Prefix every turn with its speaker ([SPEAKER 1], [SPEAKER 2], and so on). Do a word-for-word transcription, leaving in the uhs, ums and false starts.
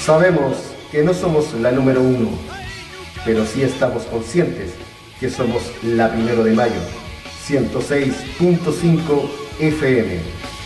[SPEAKER 1] Sabemos que no somos la número uno, pero sí estamos conscientes que somos la Primero de Mayo, ciento seis punto cinco F M.